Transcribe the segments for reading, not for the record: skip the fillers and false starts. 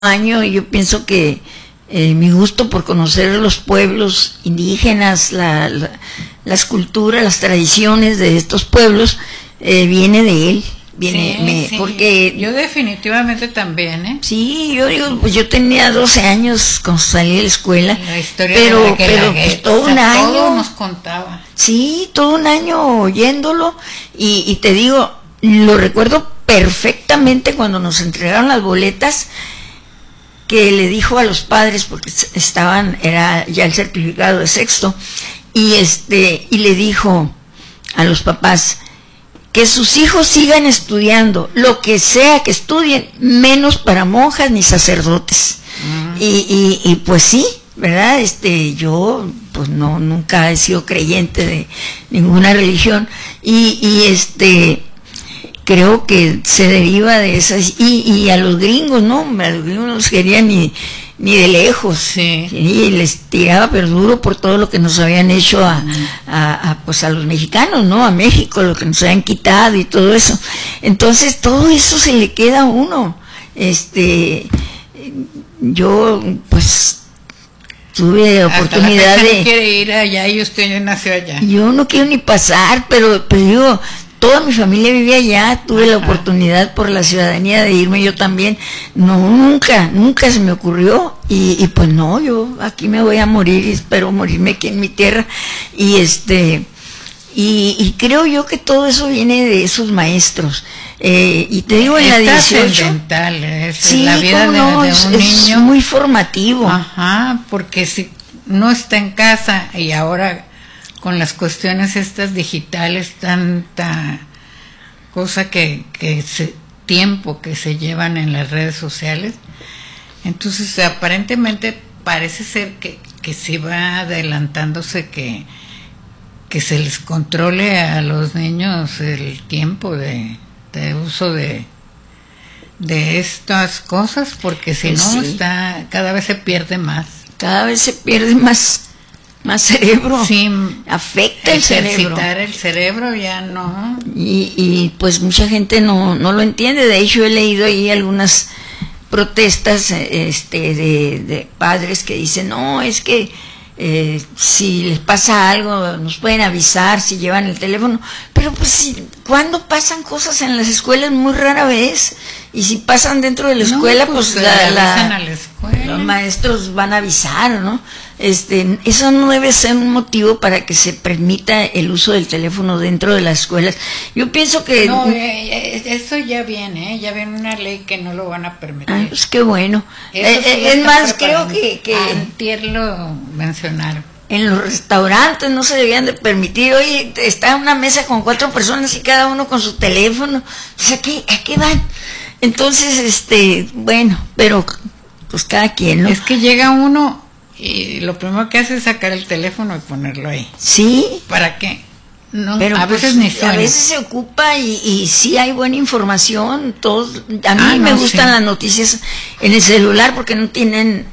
año yo pienso que mi gusto por conocer los pueblos indígenas, las culturas, las tradiciones de estos pueblos, viene de él. Sí. Porque yo definitivamente también, ¿eh? Sí, yo digo, pues yo tenía 12 años cuando salí de la escuela, La historia pero de pues todo un año, todo nos contaba. Sí, todo un año oyéndolo, y te digo, lo recuerdo perfectamente cuando nos entregaron las boletas, que le dijo a los padres, porque era ya el certificado de sexto, y le dijo a los papás que sus hijos sigan estudiando, lo que sea que estudien, menos para monjas ni sacerdotes. Y pues sí, ¿verdad? Yo pues nunca he sido creyente de ninguna religión, y creo que se deriva de esas, y a los gringos, ¿no? A los gringos no los querían ni de lejos, sí. Y les tiraba pero duro por todo lo que nos habían hecho pues a los mexicanos, ¿no? A México, lo que nos habían quitado y todo eso. Entonces todo eso se le queda a uno. Yo pues tuve oportunidad hasta la de... no quiere ir allá y usted nació allá. Yo no quiero ni pasar, pero digo, toda mi familia vivía allá, tuve la oportunidad por la ciudadanía de irme yo también. No, nunca se me ocurrió, y pues no, yo aquí me voy a morir y espero morirme aquí en mi tierra, y creo yo que todo eso viene de esos maestros, y te digo, en la 18, sí, la vida de un niño es muy formativo. Ajá, porque si no está en casa, y ahora con las cuestiones estas digitales, tanta cosa tiempo que se llevan en las redes sociales, entonces aparentemente parece ser que sí va adelantándose, que se les controle a los niños el tiempo de uso de estas cosas, porque si Pues no, sí, cada vez se pierde más. Cada vez se pierde más cerebro, sí, afecta el cerebro. Ejercitar el cerebro ya no. Y pues mucha gente no lo entiende. De hecho, he leído ahí algunas protestas de padres que dicen, no, es que si les pasa algo nos pueden avisar si llevan el teléfono, pero pues cuando pasan cosas en las escuelas, muy rara vez, y si pasan dentro de la escuela, pues avisan a la escuela. Los maestros van a avisar, ¿no? Eso no debe ser un motivo para que se permita el uso del teléfono dentro de las escuelas. Yo pienso que... No, eso ya viene una ley que no lo van a permitir. Pues qué bueno. Sí, es más, creo que antier lo mencionaron. En los restaurantes no se debían de permitir. Oye, está una mesa con 4 personas y cada uno con su teléfono. O sea, ¿a qué van? Entonces, bueno, pero pues cada quien, ¿no? Es que llega uno y lo primero que hace es sacar el teléfono y ponerlo ahí. Sí. ¿Para qué? No, pero a veces ni suena. A veces se ocupa, y sí hay buena información. A mí me gustan las noticias en el celular porque no tienen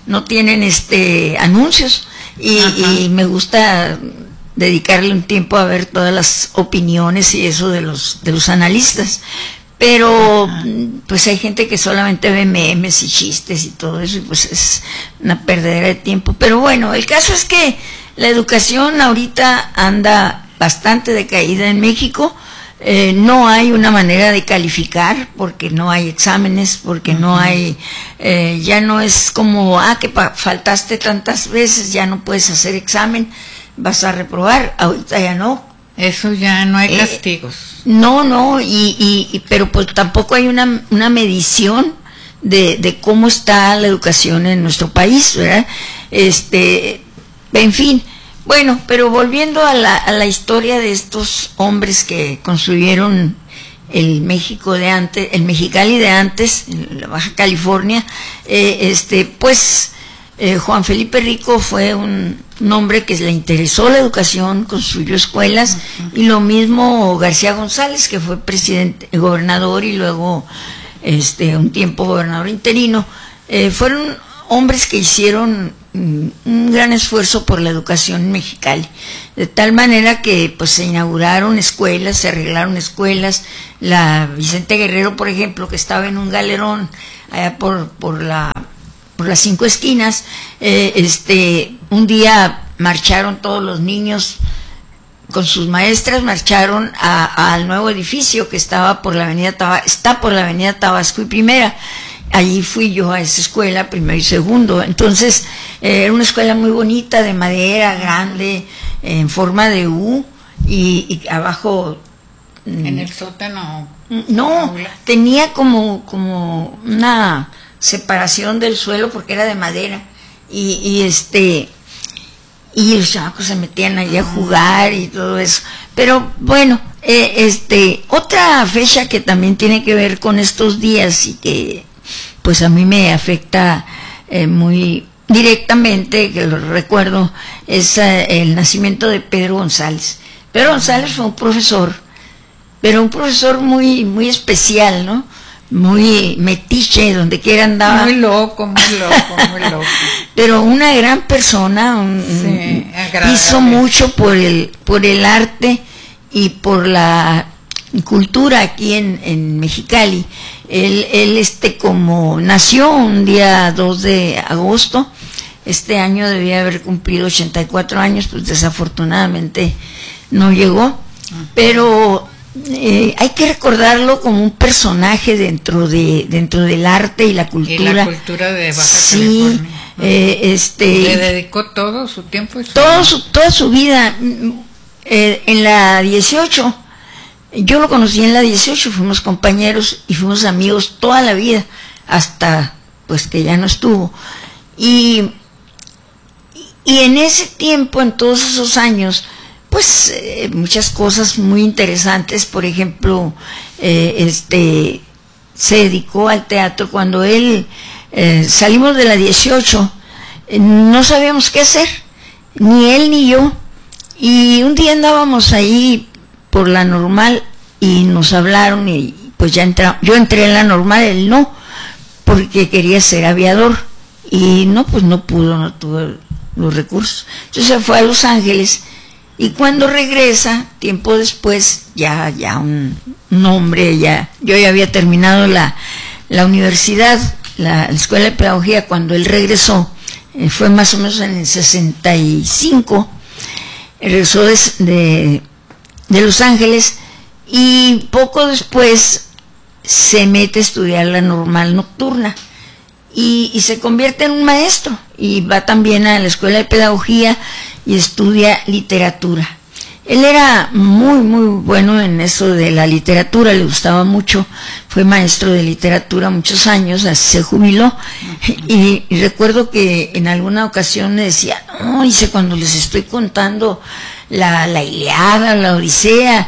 anuncios, y me gusta dedicarle un tiempo a ver todas las opiniones y eso de los analistas. Pero pues hay gente que solamente ve memes y chistes y todo eso, y pues es una perdedera de tiempo. Pero bueno, el caso es que la educación ahorita anda bastante decaída en México. No hay una manera de calificar porque no hay exámenes, porque no hay, ya no es como, que faltaste tantas veces, ya no puedes hacer examen, vas a reprobar. Ahorita ya no. Eso ya no hay castigos. No, pero pues tampoco hay una medición de cómo está la educación en nuestro país, ¿verdad? En fin, bueno, pero volviendo a la historia de estos hombres que construyeron el México de antes, el Mexicali de antes, en la Baja California, pues Juan Felipe Rico fue un hombre que le interesó la educación, construyó escuelas, y lo mismo García González, que fue gobernador y luego un tiempo gobernador interino. Fueron hombres que hicieron un gran esfuerzo por la educación en Mexicali, de tal manera que pues se inauguraron escuelas, se arreglaron escuelas. La Vicente Guerrero, por ejemplo, que estaba en un galerón allá por las 5 esquinas. Un día marcharon todos los niños con sus maestras, marcharon al nuevo edificio que está por la avenida Tabasco y Primera. Allí fui yo a esa escuela, primero y segundo. Entonces, era una escuela muy bonita, de madera, grande, en forma de U, y abajo... ¿En el sótano? No, tenía como una separación del suelo porque era de madera. Y los chamacos se metían allí a jugar y todo eso. Pero bueno, otra fecha que también tiene que ver con estos días y que pues a mí me afecta muy directamente, que lo recuerdo, es el nacimiento de Pedro González. Pedro González fue un profesor, pero un profesor muy, muy especial, ¿no? Muy metiche, donde quiera andaba. Muy loco, muy loco. Pero una gran persona, sí, hizo mucho por el arte y por la cultura aquí en Mexicali. Él como nació un día 2 de agosto, este año debía haber cumplido 84 años, pues desafortunadamente no llegó, pero hay que recordarlo como un personaje dentro del arte y la cultura. Y la cultura de Baja California. Le dedicó todo su tiempo. Toda su vida. En la 18, yo lo conocí en la 18, fuimos compañeros y fuimos amigos toda la vida, hasta pues que ya no estuvo. Y en ese tiempo, en todos esos años, pues muchas cosas muy interesantes. Por ejemplo, se dedicó al teatro. Cuando él salimos de la 18, no sabíamos qué hacer, ni él ni yo, y un día andábamos ahí por la Normal y nos hablaron y pues ya yo entré en la Normal, él no, porque quería ser aviador y no, pues no pudo, no tuvo los recursos. Entonces se fue a Los Ángeles. Y cuando regresa, tiempo después, ya un hombre, yo ya había terminado la universidad, la escuela de pedagogía. Cuando él regresó, fue más o menos en el 65, regresó de Los Ángeles, y poco después se mete a estudiar la Normal nocturna y se convierte en un maestro, y va también a la escuela de pedagogía y estudia literatura. Él era muy, muy bueno en eso de la literatura, le gustaba mucho, fue maestro de literatura muchos años, así se jubiló. Y recuerdo que en alguna ocasión me decía, no, dice, cuando les estoy contando la Ilíada, la Odisea,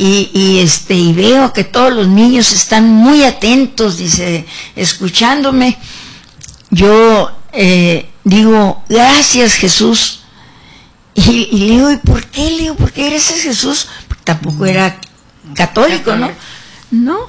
y veo que todos los niños están muy atentos, dice, escuchándome, yo digo, gracias Jesús. Y le digo, ¿y por qué? Le digo, ¿por qué gracias Jesús? Porque tampoco era católico, ¿no? No,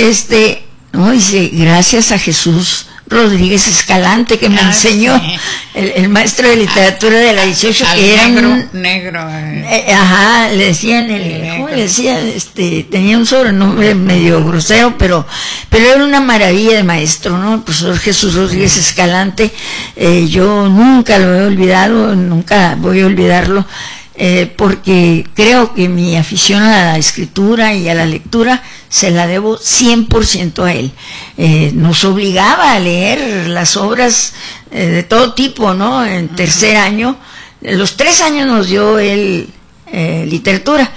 no, dice, gracias a Jesús Rodríguez Escalante, que me enseñó, sí. el maestro de literatura de la 18, que era negro. Le decían, ¿cómo le decía? Tenía un sobrenombre medio grosero, pero era una maravilla de maestro, ¿no? El profesor Jesús Rodríguez Escalante. Yo nunca lo he olvidado, nunca voy a olvidarlo, porque creo que mi afición a la escritura y a la lectura se la debo 100% a él. Nos obligaba a leer las obras de todo tipo, ¿no? En tercer año, los 3 años nos dio él literatura,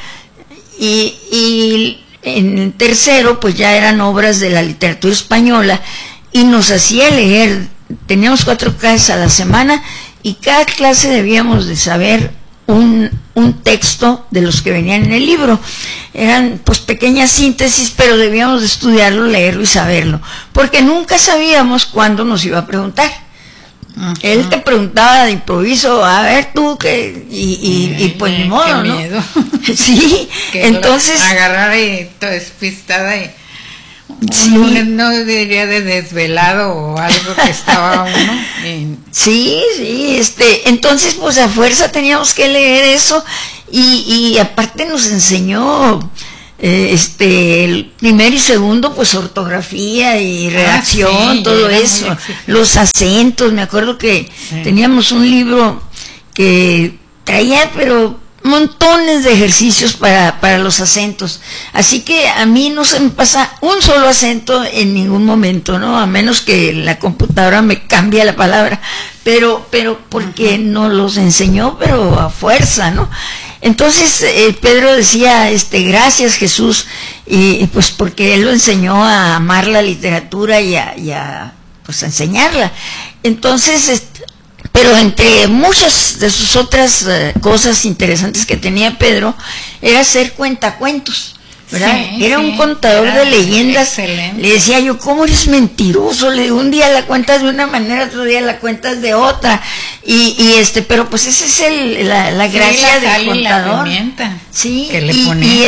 y en tercero pues ya eran obras de la literatura española, y nos hacía leer. Teníamos 4 clases a la semana, y cada clase debíamos de saber un texto de los que venían en el libro. Eran pues pequeñas síntesis, pero debíamos de estudiarlo, leerlo y saberlo, porque nunca sabíamos cuándo nos iba a preguntar. Él te preguntaba de improviso, a ver tú qué, y pues ni modo, ¿no? Miedo. Sí, entonces agarrar y toda despistada y sí. Lunes no diría de desvelado o algo que estaba uno. Sí, entonces pues a fuerza teníamos que leer eso, y aparte nos enseñó el primero y segundo, pues ortografía y redacción, sí, todo eso, los acentos. Me acuerdo que teníamos un libro que traía, pero montones de ejercicios para los acentos, así que a mí no se me pasa un solo acento en ningún momento, ¿no? A menos que la computadora me cambie la palabra, pero porque no los enseñó, pero a fuerza, ¿no? Entonces Pedro decía, gracias Jesús, y pues porque él lo enseñó a amar la literatura y a pues a enseñarla. Entonces pero entre muchas de sus otras cosas interesantes que tenía Pedro, era hacer cuentacuentos, ¿verdad? Sí, era un contador de leyendas. Excelente. Le decía yo, ¿cómo eres mentiroso? Le digo, un día la cuentas de una manera, otro día la cuentas de otra. Pero pues esa es la gracia del contador. Sí, que le ponía.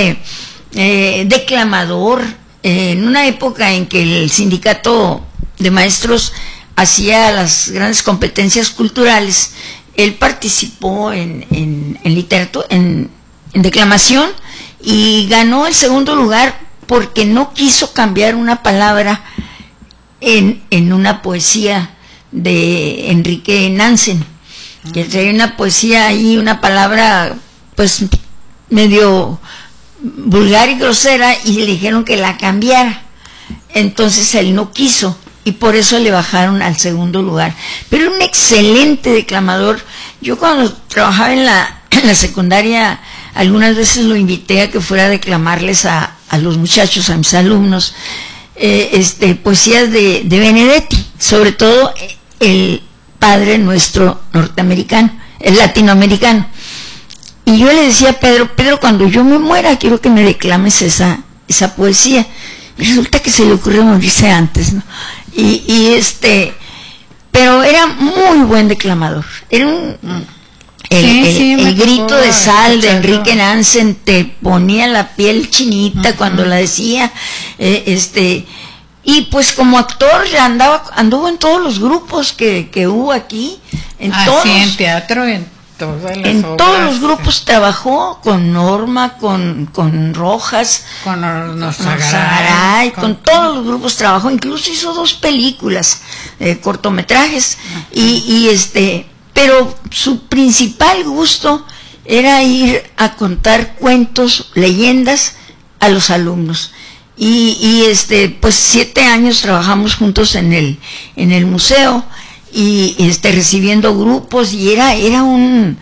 Declamador. En una época en que el sindicato de maestros hacía las grandes competencias culturales, él participó en literatura, en declamación, y ganó el segundo lugar porque no quiso cambiar una palabra en una poesía de Enrique Nansen, que traía una poesía ahí, una palabra pues medio vulgar y grosera, y le dijeron que la cambiara. Entonces él no quiso, y por eso le bajaron al segundo lugar. Pero era un excelente declamador. Yo cuando trabajaba en la secundaria, algunas veces lo invité a que fuera a declamarles a los muchachos, a mis alumnos, poesías de Benedetti, sobre todo el Padre Nuestro norteamericano, el latinoamericano. Y yo le decía a Pedro, cuando yo me muera, quiero que me declames esa poesía. Y resulta que se le ocurrió morirse antes, ¿no? Pero era muy buen declamador. Era el grito de sal de Enrique Nansen te ponía la piel chinita cuando la decía. Y pues como actor anduvo en todos los grupos que hubo aquí, en teatro, en todos los grupos trabajó, con Norma, con Rojas, con Zagaray, con todos los grupos trabajó, incluso hizo 2 películas, cortometrajes, pero su principal gusto era ir a contar cuentos, leyendas a los alumnos. Pues 7 años trabajamos juntos en el museo, y recibiendo grupos, y era un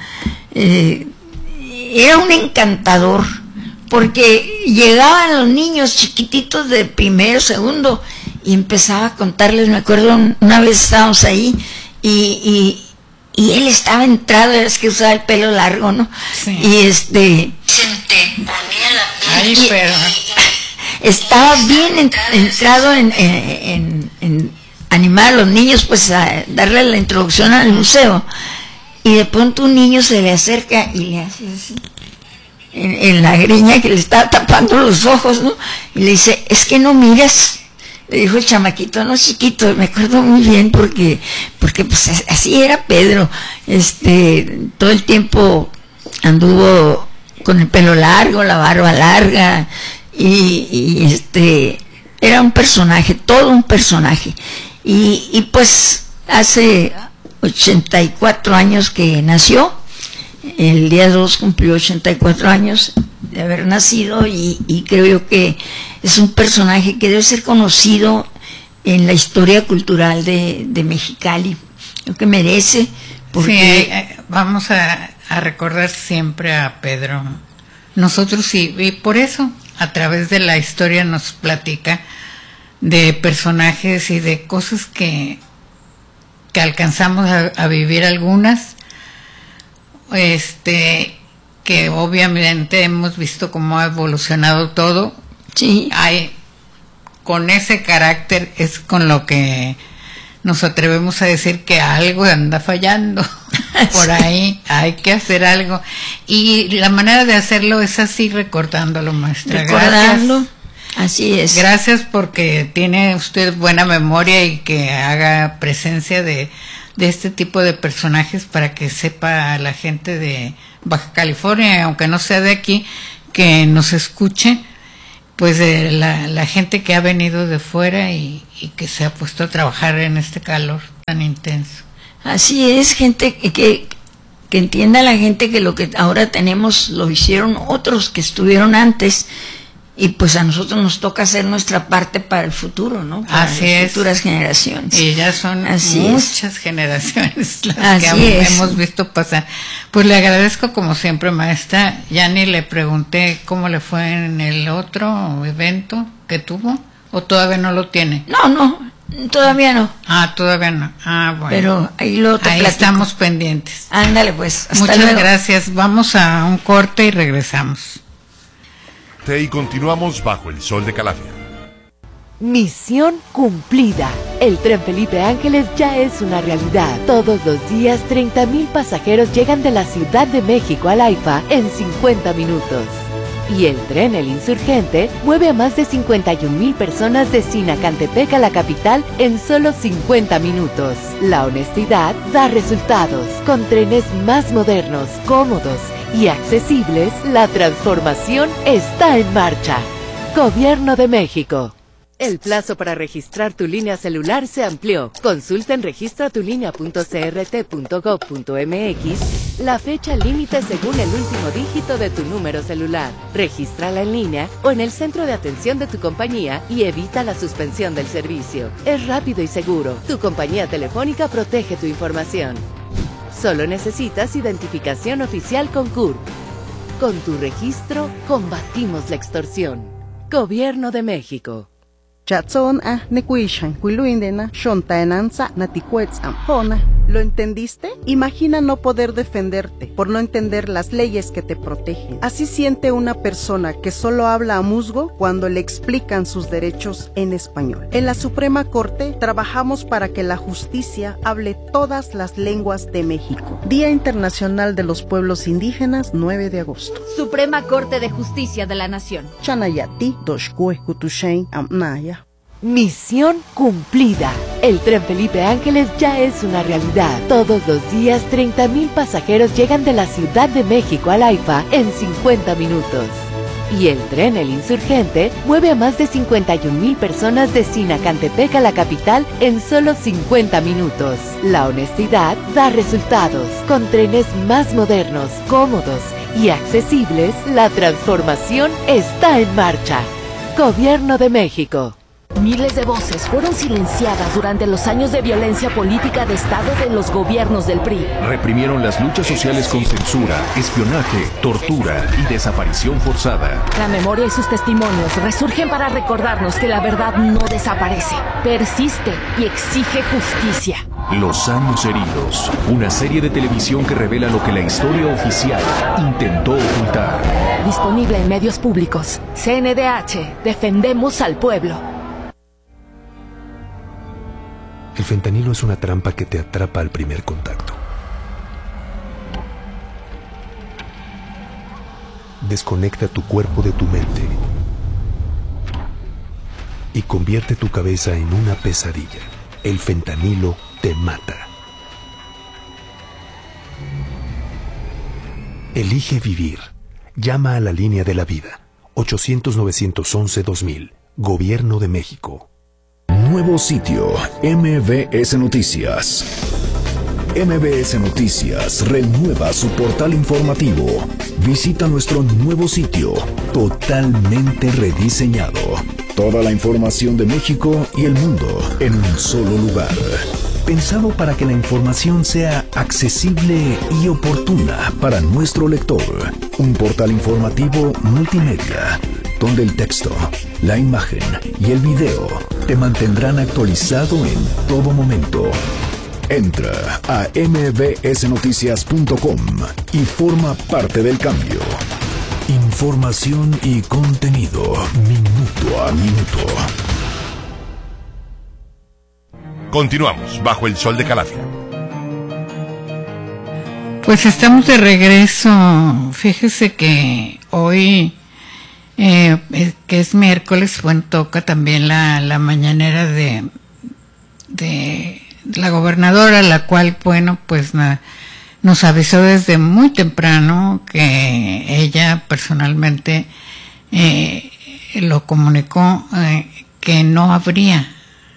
encantador, porque llegaban los niños chiquititos de primero, segundo, y empezaba a contarles. Me acuerdo una vez estábamos ahí y él estaba entrado, es que usaba el pelo largo, ¿no? Sí. Y se te ponía la piel. Estaba bien entrado en animar a los niños, pues a darle la introducción al museo, y de pronto un niño se le acerca y le hace así en la greña, que le estaba tapando los ojos, ¿no? Y le dice, es que no miras, le dijo el chamaquito, no, chiquito. Me acuerdo muy bien porque pues así era Pedro. Todo el tiempo anduvo con el pelo largo, la barba larga, y era un personaje, todo un personaje. Y pues hace 84 años que nació, el día 2 cumplió 84 años de haber nacido, y creo yo que es un personaje que debe ser conocido en la historia cultural de Mexicali, lo que merece, porque sí, vamos a recordar siempre a Pedro. Nosotros sí, y por eso a través de la historia nos platica de personajes y de cosas que alcanzamos a vivir algunas, que obviamente hemos visto cómo ha evolucionado todo. sí, Con ese carácter es con lo que nos atrevemos a decir que algo anda fallando. Por ahí hay que hacer algo, y la manera de hacerlo es así, recordándolo, maestra. recordando. Gracias. Así es. Gracias, porque tiene usted buena memoria y que haga presencia de este tipo de personajes, para que sepa la gente de Baja California, aunque no sea de aquí, que nos escuche, pues de la gente que ha venido de fuera y que se ha puesto a trabajar en este calor tan intenso. Así es, gente que entienda la gente que lo que ahora tenemos lo hicieron otros que estuvieron antes, y pues a nosotros nos toca hacer nuestra parte para el futuro, ¿no? Para Así las es. Futuras generaciones. Y ya son Así muchas generaciones las Así que es. hemos visto pasar. Pues le agradezco como siempre, maestra. Ya ni le pregunté cómo le fue en el otro evento que tuvo, o todavía no lo tiene. No, todavía no. Todavía no. Bueno. Pero ahí lo te ahí platico. estamos pendientes. Ándale pues, hasta Muchas luego. gracias. Vamos a un corte y regresamos. Y continuamos bajo el sol de Calafia. Misión cumplida. El tren Felipe Ángeles ya es una realidad. Todos los días 30,000 pasajeros llegan de la Ciudad de México al AIFA en 50 minutos. Y el tren El Insurgente mueve a más de 51,000 personas de Sinacantepec a la capital en solo 50 minutos. La honestidad da resultados. Con trenes más modernos, cómodos y accesibles, la transformación está en marcha. Gobierno de México. El plazo para registrar tu línea celular se amplió. Consulta en registratulinea.crt.gov.mx la fecha límite según el último dígito de tu número celular. Regístrala en línea o en el centro de atención de tu compañía y evita la suspensión del servicio. Es rápido y seguro. Tu compañía telefónica protege tu información. Solo necesitas identificación oficial con CURP. Con tu registro, combatimos la extorsión. Gobierno de México. Chatson nekuishan kuiluindena shontaenanza natikuetzam hona. ¿Lo entendiste? Imagina no poder defenderte por no entender las leyes que te protegen. Así siente una persona que solo habla a musgo cuando le explican sus derechos en español. En la Suprema Corte trabajamos para que la justicia hable todas las lenguas de México. Día Internacional de los Pueblos Indígenas, 9 de agosto. Suprema Corte de Justicia de la Nación. Chanayati doshkue kutushain amnaya. Misión cumplida. El tren Felipe Ángeles ya es una realidad. Todos los días 30,000 pasajeros llegan de la Ciudad de México al AIFA en 50 minutos. Y el tren El Insurgente mueve a más de 51,000 personas de Sinacantepec a la capital en solo 50 minutos. La honestidad da resultados. Con trenes más modernos, cómodos y accesibles, la transformación está en marcha. Gobierno de México. Miles de voces fueron silenciadas durante los años de violencia política de Estado de los gobiernos del PRI. Reprimieron las luchas sociales con censura, espionaje, tortura y desaparición forzada. La memoria y sus testimonios resurgen para recordarnos que la verdad no desaparece, persiste y exige justicia. Los años heridos, una serie de televisión que revela lo que la historia oficial intentó ocultar. Disponible en medios públicos. CNDH, defendemos al pueblo. El fentanilo es una trampa que te atrapa al primer contacto. Desconecta tu cuerpo de tu mente y convierte tu cabeza en una pesadilla. El fentanilo te mata. Elige vivir. Llama a la línea de la vida. 800-911-2000. Gobierno de México. Nuevo sitio, MBS Noticias. MBS Noticias renueva su portal informativo. Visita nuestro nuevo sitio, totalmente rediseñado. Toda la información de México y el mundo en un solo lugar. Pensado para que la información sea accesible y oportuna para nuestro lector. Un portal informativo multimedia, donde el texto, la imagen y el video te mantendrán actualizado en todo momento. Entra a mbsnoticias.com y forma parte del cambio. Información y contenido minuto a minuto. Continuamos bajo el sol de Calafia. Pues estamos de regreso. Fíjese que hoy, que es miércoles, bueno, toca también la mañanera de la gobernadora, la cual, bueno, pues nos avisó desde muy temprano que ella personalmente lo comunicó, que no habría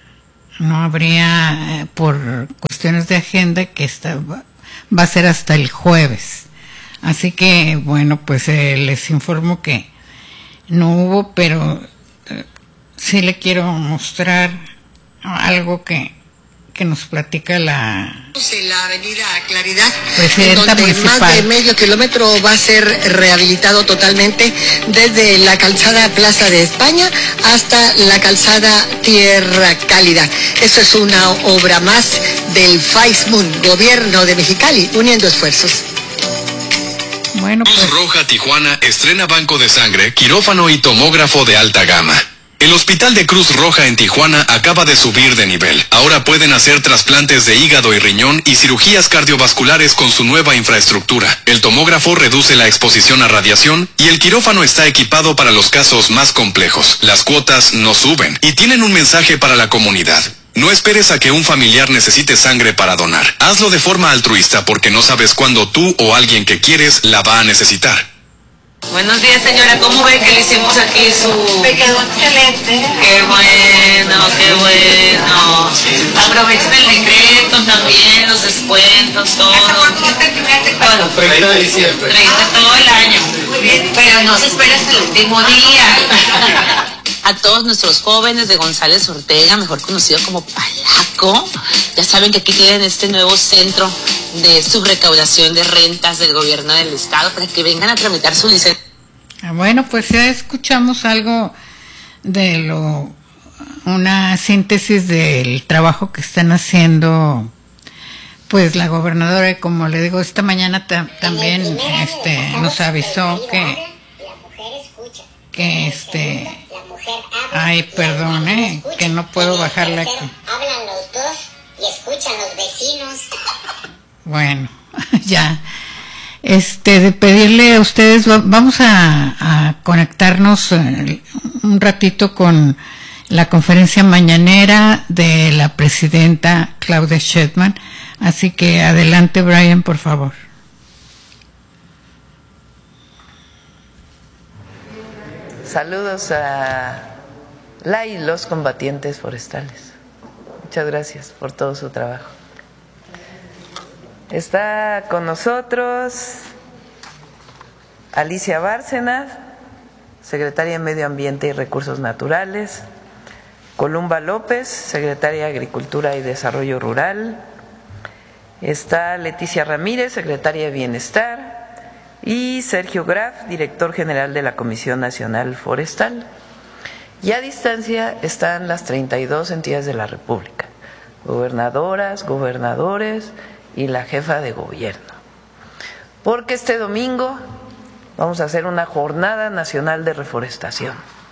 por cuestiones de agenda, que va a ser hasta el jueves. Así que bueno, pues les informo que no hubo, pero sí le quiero mostrar algo que nos platica la avenida Claridad, presidenta donde municipal. Más de medio kilómetro va a ser rehabilitado totalmente, desde la calzada Plaza de España hasta la calzada Tierra Cálida. Eso es una obra más del FAISMUN, Gobierno de Mexicali, uniendo esfuerzos. Bueno, pues. Cruz Roja Tijuana estrena banco de sangre, quirófano y tomógrafo de alta gama. El Hospital de Cruz Roja en Tijuana acaba de subir de nivel. Ahora pueden hacer trasplantes de hígado y riñón y cirugías cardiovasculares con su nueva infraestructura. El tomógrafo reduce la exposición a radiación y el quirófano está equipado para los casos más complejos. Las cuotas no suben y tienen un mensaje para la comunidad. No esperes a que un familiar necesite sangre para donar. Hazlo de forma altruista porque no sabes cuándo tú o alguien que quieres la va a necesitar. Buenos días, señora. ¿Cómo ve que le hicimos aquí su...? Me quedó excelente. Qué bueno, qué bueno. Aprovechen el decreto también, los descuentos, todo. Bueno, 30 de diciembre. 30 todo el año. Muy bien. Pero no se espera hasta el último día. A todos nuestros jóvenes de González Ortega, mejor conocido como Palaco, ya saben que aquí tienen este nuevo centro de subrecaudación de rentas del gobierno del estado para que vengan a tramitar su licencia. Bueno, pues ya escuchamos algo de una síntesis del trabajo que están haendo pues la gobernadora, y como le digo, esta mañana también nos avisó que ay, perdón, que no puedo bajarla aquí. Hablan los dos y escuchan los vecinos. Bueno, ya. De pedirle a ustedes, vamos a conectarnos un ratito con la conferencia mañanera de la presidenta Claudia Sheinbaum. Así que adelante, Brian, por favor. Saludos a la y los combatientes forestales. Muchas gracias por todo su trabajo. Está con nosotros Alicia Bárcenas, secretaria de Medio Ambiente y Recursos Naturales, Columba López, secretaria de Agricultura y Desarrollo Rural, está Leticia Ramírez, secretaria de Bienestar, y Sergio Graf, director general de la Comisión Nacional Forestal. Y a distancia están las 32 entidades de la República, gobernadoras, gobernadores y la jefa de gobierno. Porque este domingo vamos a hacer una jornada nacional de reforestación.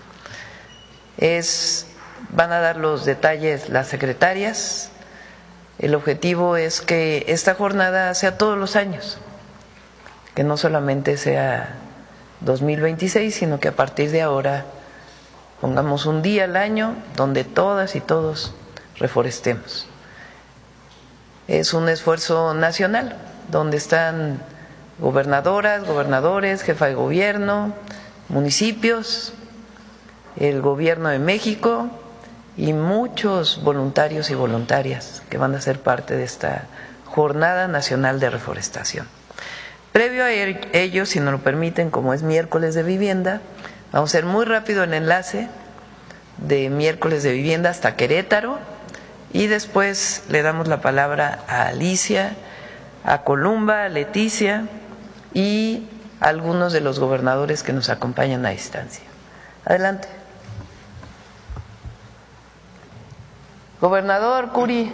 Van a dar los detalles las secretarias. El objetivo es que esta jornada sea todos los años, que no solamente sea 2026, sino que a partir de ahora pongamos un día al año donde todas y todos reforestemos. Es un esfuerzo nacional, donde están gobernadoras, gobernadores, jefa de gobierno, municipios, el gobierno de México y muchos voluntarios y voluntarias que van a ser parte de esta Jornada Nacional de Reforestación. Previo a ello, si nos lo permiten, como es miércoles de vivienda, vamos a hacer muy rápido el enlace de miércoles de vivienda hasta Querétaro y después le damos la palabra a Alicia, a Columba, a Leticia y a algunos de los gobernadores que nos acompañan a distancia. Adelante. Gobernador Curi.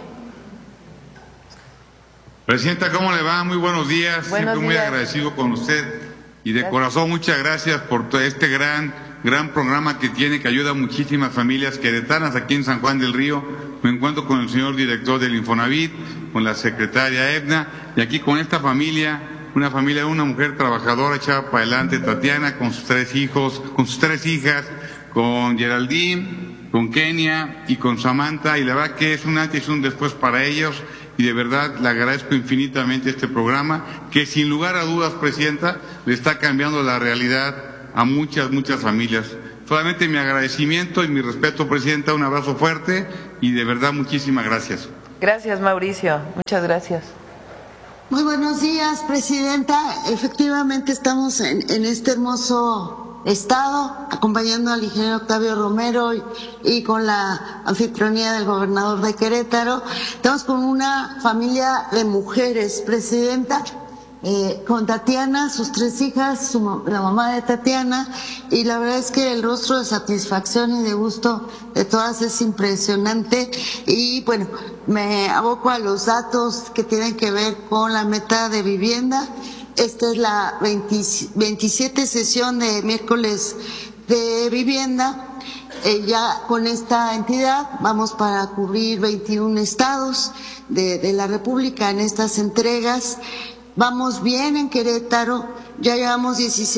Presidenta, ¿cómo le va? Muy buenos días. Buenos Siempre muy días. agradecido con usted y de corazón muchas gracias por todo este gran programa que tiene, que ayuda a muchísimas familias queretanas aquí en San Juan del Río. Me encuentro con el señor director del Infonavit, con la secretaria Edna y aquí con esta familia, una mujer trabajadora echada para adelante, Tatiana, con sus 3 hijos, con sus 3 hijas, con Geraldine, con Kenia y con Samantha, y la verdad que es un antes y un después para ellos, y de verdad le agradezco infinitamente este programa que sin lugar a dudas, Presidenta, le está cambiando la realidad a muchas familias. Solamente mi agradecimiento y mi respeto, Presidenta, un abrazo fuerte y de verdad muchísimas gracias. Gracias, Mauricio, muchas gracias. Muy buenos días, Presidenta. Efectivamente estamos en este hermoso estado, acompañando al ingeniero Octavio Romero y con la anfitrionía del gobernador de Querétaro. Estamos con una familia de mujeres, Presidenta, con Tatiana, sus 3 hijas, la mamá de Tatiana, y la verdad es que el rostro de satisfacción y de gusto de todas es impresionante. Y bueno, me aboco a los datos que tienen que ver con la meta de vivienda. Esta es la 27 sesión de miércoles de vivienda. Ya con esta entidad vamos para cubrir 21 estados de la República en estas entregas. Vamos bien en Querétaro, ya llevamos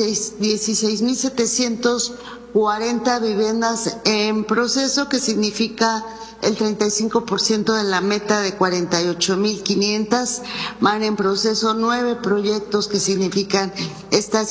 16,740 viviendas en proceso, que significa el 35% de la meta de 48,500. Van en proceso 9 proyectos que significan estas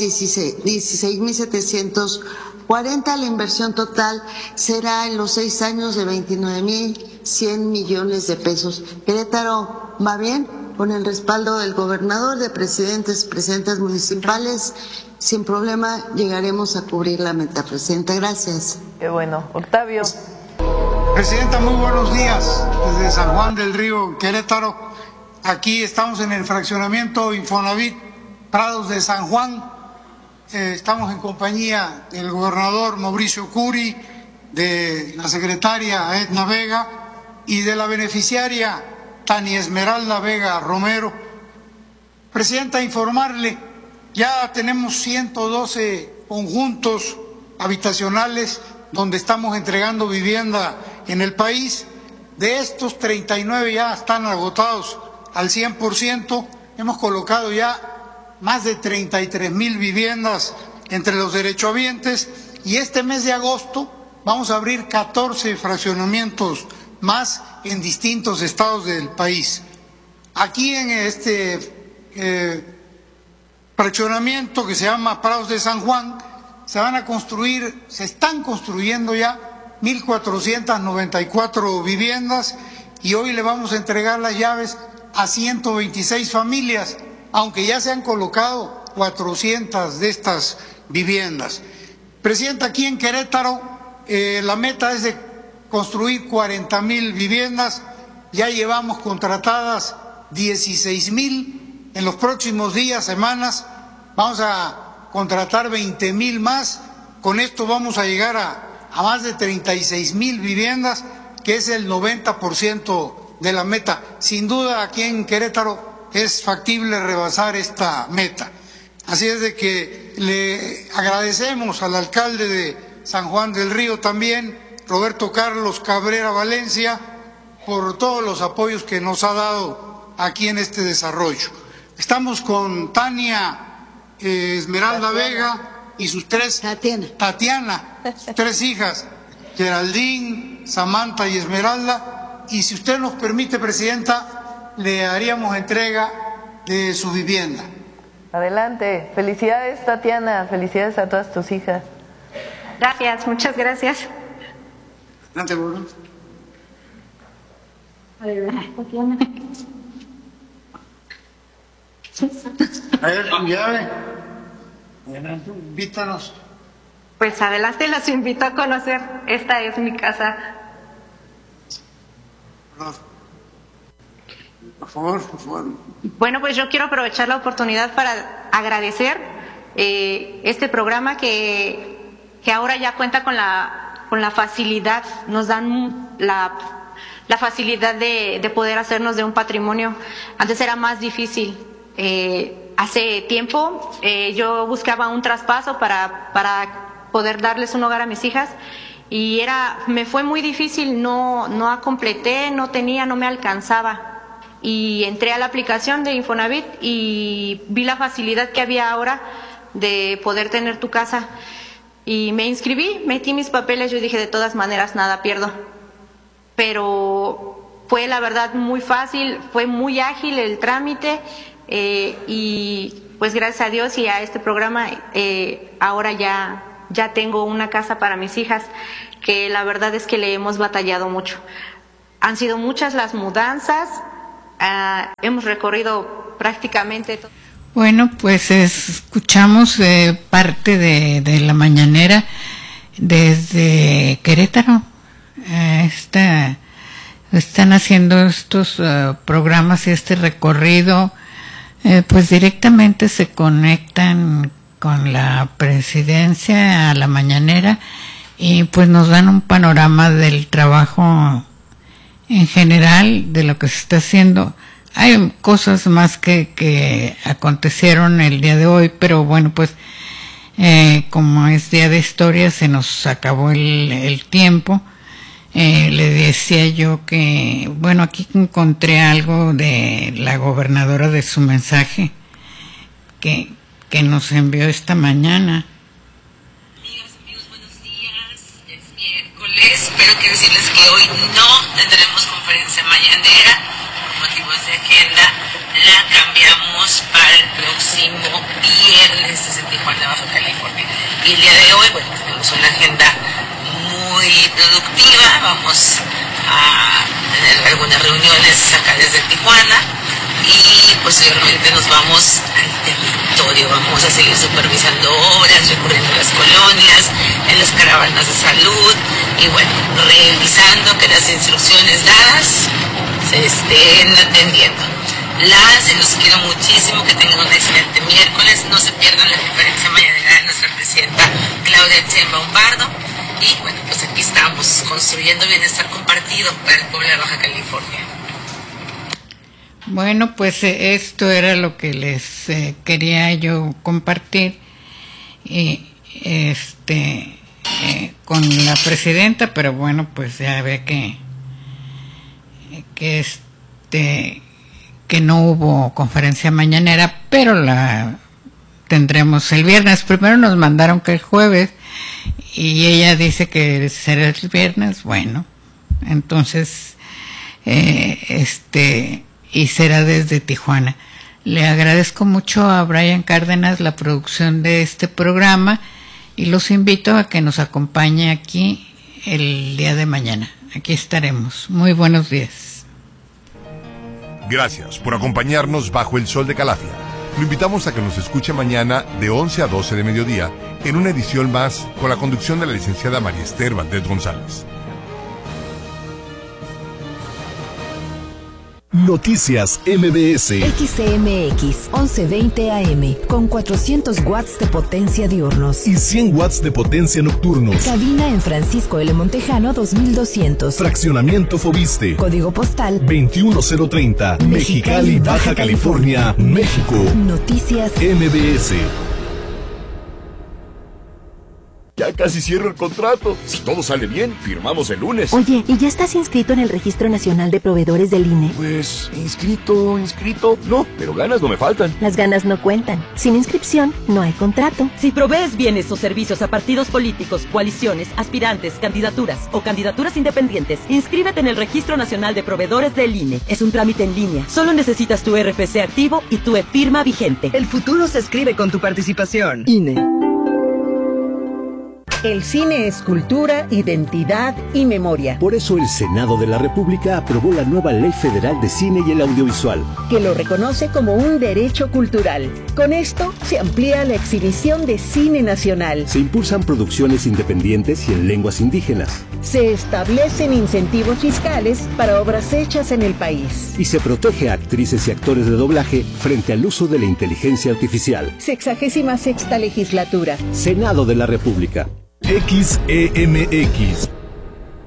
16,740. La inversión total será en los 6 años de 29,100 millones de pesos. Querétaro va bien, con el respaldo del gobernador, de presidentes municipales. Sin problema llegaremos a cubrir la meta, Presidenta. Gracias. Qué bueno. Octavio. Presidenta, muy buenos días desde San Juan del Río, Querétaro. Aquí estamos en el fraccionamiento Infonavit Prados de San Juan. Estamos en compañía del gobernador Mauricio Curi, de la secretaria Edna Vega y de la beneficiaria Tania Esmeralda Vega Romero. Presidenta, informarle, ya tenemos 112 conjuntos habitacionales donde estamos entregando vivienda en el país. De estos, 39 ya están agotados al 100%. Hemos colocado ya más de 33,000 viviendas entre los derechohabientes, y este mes de agosto vamos a abrir 14 fraccionamientos más en distintos estados del país. Aquí en este fraccionamiento que se llama Prados de San Juan, se están construyendo ya 1,494 viviendas, y hoy le vamos a entregar las llaves a 126 familias, aunque ya se han colocado 400 de estas viviendas. Presidenta, aquí en Querétaro la meta es de construir 40,000 viviendas, ya llevamos contratadas 16,000, en los próximos días, semanas, vamos a contratar 20,000 más. Con esto vamos a llegar a más de 36,000 viviendas, que es el 90% de la meta. Sin duda aquí en Querétaro es factible rebasar esta meta. Así es de que le agradecemos al alcalde de San Juan del Río también, Roberto Carlos Cabrera Valencia, por todos los apoyos que nos ha dado aquí en este desarrollo. Estamos con Tania Esmeralda Vega y sus 3 Tatiana, sus 3 hijas, Geraldine, Samantha y Esmeralda, y si usted nos permite, Presidenta, le haríamos entrega de su vivienda. Adelante. Felicidades, Tatiana, felicidades a todas tus hijas. Gracias, muchas gracias. Adelante, Bruno. A ver, tu llave. Adelante, invítanos. Pues adelante, los invito a conocer. Esta es mi casa. Por favor, por favor. Bueno, pues yo quiero aprovechar la oportunidad para agradecer este programa que ahora ya cuenta con la facilidad, nos dan la facilidad de poder hacernos de un patrimonio. Antes era más difícil. Hace tiempo yo buscaba un traspaso para poder darles un hogar a mis hijas, y me fue muy difícil, no completé, no me alcanzaba. Y entré a la aplicación de Infonavit y vi la facilidad que había ahora de poder tener tu casa. Y me inscribí, metí mis papeles, yo dije, de todas maneras nada pierdo. Pero fue la verdad muy fácil, fue muy ágil el trámite, y pues gracias a Dios y a este programa ahora ya tengo una casa para mis hijas, que la verdad es que le hemos batallado mucho. Han sido muchas las mudanzas, hemos recorrido prácticamente todo. Bueno, pues escuchamos parte de la mañanera desde Querétaro. Están haciendo estos programas y este recorrido, pues directamente se conectan con la presidencia a la mañanera y pues nos dan un panorama del trabajo en general, de lo que se está haciendo. Hay cosas más que acontecieron el día de hoy, pero bueno, pues como es día de historia, se nos acabó el tiempo. Le decía yo que, bueno, aquí encontré algo de la gobernadora de su mensaje que nos envió esta mañana. Amigos, buenos días. Es miércoles, pero quiero decirles que hoy no tendremos conferencia mañanera por motivos de agenda. La cambiamos para el próximo viernes desde Tijuana, Baja California. Y el día de hoy, bueno, tenemos una agenda muy productiva. Vamos a tener algunas reuniones acá desde Tijuana y posteriormente nos vamos al territorio. Vamos a seguir supervisando obras, recorriendo las colonias, en las caravanas de salud y bueno, revisando que las instrucciones dadas se estén atendiendo. Los quiero muchísimo, que tengan un excelente miércoles. No se pierdan la conferencia mañanera de nuestra presidenta Claudia Sheinbaum Pardo. Y bueno, pues aquí estamos construyendo bienestar compartido para el pueblo de Baja California. Bueno, pues esto era lo que les quería yo compartir con la presidenta, pero bueno, pues ya ve que no hubo conferencia mañanera, pero la tendremos el viernes. Primero nos mandaron que el jueves y ella dice que será el viernes. Bueno, entonces y será desde Tijuana. Le agradezco mucho a Brian Cárdenas la producción de este programa y los invito a que nos acompañe aquí el día de mañana. Aquí estaremos. Muy buenos días. Gracias por acompañarnos bajo el sol de Calafia. Lo invitamos a que nos escuche mañana de 11 a 12 de mediodía en una edición más con la conducción de la licenciada María Esther Valdés González. Noticias MBS. XCMX 1120 AM con 400 watts de potencia diurnos y 100 watts de potencia nocturnos. Cabina en Francisco L. Montejano 2200. Fraccionamiento Fobiste. Código postal 21030. Mexicali, Baja California, México. Noticias MBS. Ya casi cierro el contrato. Si todo sale bien, firmamos el lunes. Oye, ¿y ya estás inscrito en el Registro Nacional de Proveedores del INE? Pues, inscrito. No, pero ganas no me faltan. Las ganas no cuentan. Sin inscripción, no hay contrato. Si provees bienes o servicios a partidos políticos, coaliciones, aspirantes, candidaturas o candidaturas independientes, inscríbete en el Registro Nacional de Proveedores del INE. Es un trámite en línea. Solo necesitas tu RFC activo y tu e-firma vigente. El futuro se escribe con tu participación. INE. El cine es cultura, identidad y memoria. Por eso el Senado de la República aprobó la nueva Ley Federal de Cine y el Audiovisual, que lo reconoce como un derecho cultural. Con esto se amplía la exhibición de cine nacional. Se impulsan producciones independientes y en lenguas indígenas. Se establecen incentivos fiscales para obras hechas en el país. Y se protege a actrices y actores de doblaje frente al uso de la inteligencia artificial. 66ª legislatura. Senado de la República. XEMX